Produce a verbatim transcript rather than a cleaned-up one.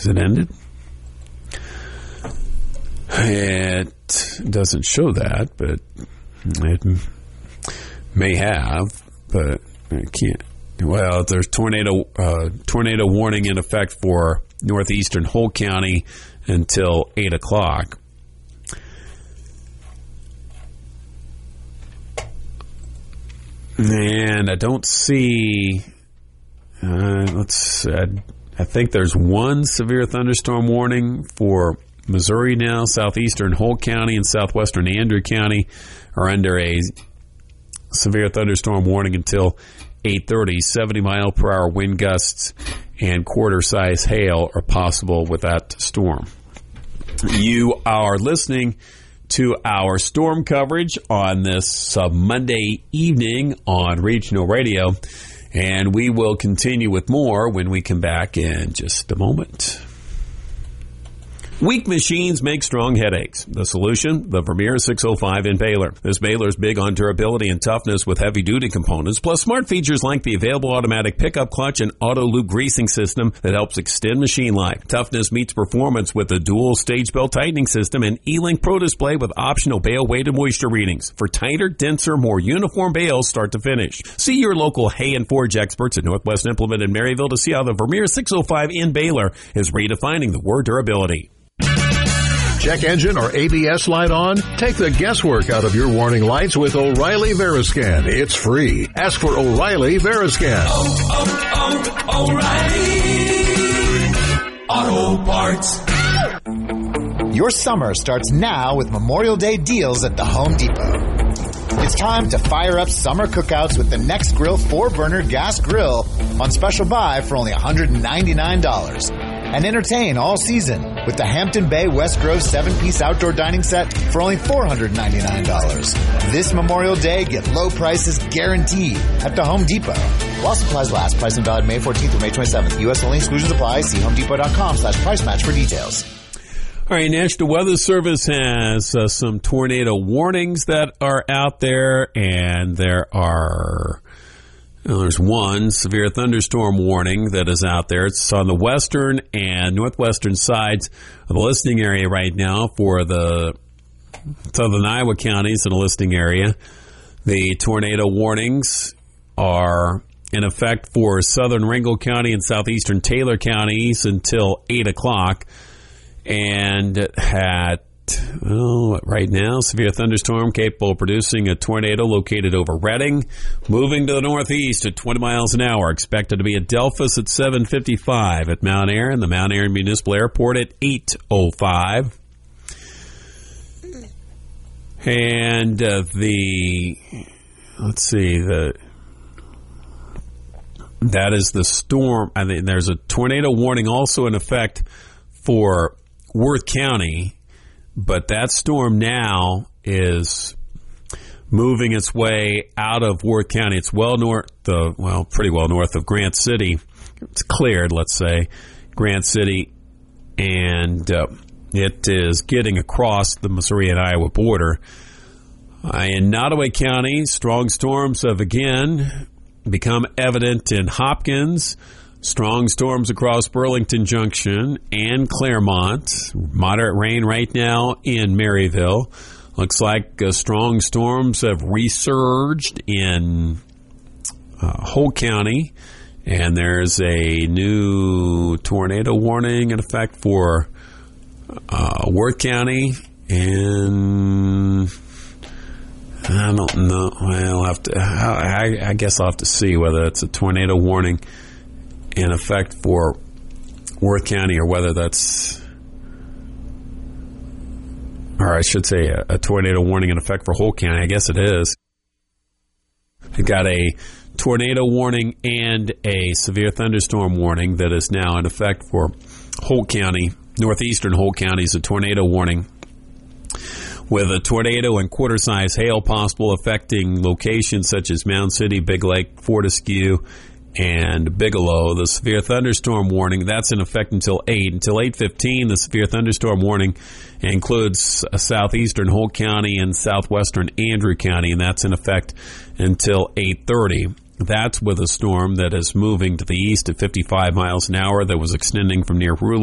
Has it ended? It doesn't show that, but it may have, but it can't. Well, there's tornado uh, tornado warning in effect for northeastern Whole County until eight o'clock. And I don't see, uh, let's, uh, I think there's one severe thunderstorm warning for Missouri now. Southeastern Whole County and southwestern Andrew County are under a severe thunderstorm warning until eight thirty. seventy mile per hour wind gusts and quarter-size hail are possible with that storm. You are listening to our storm coverage on this uh, Monday evening on Regional Radio, and we will continue with more when we come back in just a moment. Weak machines make strong headaches. The solution? The Vermeer six oh five in Baylor. This Baylor is big on durability and toughness with heavy-duty components, plus smart features like the available automatic pickup clutch and auto-loop greasing system that helps extend machine life. Toughness meets performance with the dual stage belt tightening system and E-Link Pro display with optional bale weight and moisture readings for tighter, denser, more uniform bales start to finish. See your local Hay and Forge experts at Northwest Implement in Maryville to see how the Vermeer six oh five in Baylor is redefining the word durability. Check engine or A B S light on? Take the guesswork out of your warning lights with O'Reilly Veriscan. It's free. Ask for O'Reilly Veriscan. Oh, oh, oh, O'Reilly Auto Parts. Your summer starts now with Memorial Day deals at the Home Depot. It's time to fire up summer cookouts with the Nextgrill four burner gas grill on special buy for only one hundred ninety-nine dollars. And entertain all season with the Hampton Bay West Grove seven-piece outdoor dining set for only four hundred ninety-nine dollars. This Memorial Day, get low prices guaranteed at the Home Depot. While supplies last, price and valid May fourteenth through May twenty-seventh. U S only, exclusions apply. See homedepot.com slash price match for details. All right, National Weather Service has uh, some tornado warnings that are out there, and there are... Well, there's one severe thunderstorm warning that is out there. It's on the western and northwestern sides of the listening area right now for the southern Iowa counties in the listening area. The tornado warnings are in effect for southern Ringgold County and southeastern Taylor counties until eight o'clock. And at Well, right now, severe thunderstorm capable of producing a tornado located over Reading, moving to the northeast at twenty miles an hour. Expected to be at Delphus at seven fifty-five, at Mount Airy, the Mount Airy Municipal Airport at eight oh five. And uh, the, let's see, the that is the storm. I think there's a tornado warning also in effect for Worth County. But that storm now is moving its way out of Worth County. It's well north of, well, pretty well north of Grant City. It's cleared, let's say, Grant City, and uh, it is getting across the Missouri and Iowa border. Uh, in Nottoway County, strong storms have again become evident in Hopkins. Strong storms across Burlington Junction and Claremont. Moderate rain right now in Maryville. Looks like uh, strong storms have resurged in uh, Whole County. And there's a new tornado warning in effect for uh, Worth County. And I don't know. Well, I'll have to, I, I guess I'll have to see whether it's a tornado warning in effect for Worth County or whether that's, or I should say a, a tornado warning in effect for Whole County. I guess it is. We've got a tornado warning and a severe thunderstorm warning that is now in effect for Whole County. Northeastern Whole County is a tornado warning with a tornado and quarter-size hail possible affecting locations such as Mound City, Big Lake, Fortescue, and Bigelow. The severe thunderstorm warning, that's in effect until eight. Until eight fifteen, the severe thunderstorm warning includes a southeastern Whole County and southwestern Andrew County, and that's in effect until eight thirty. That's with a storm that is moving to the east at fifty-five miles an hour that was extending from near Rule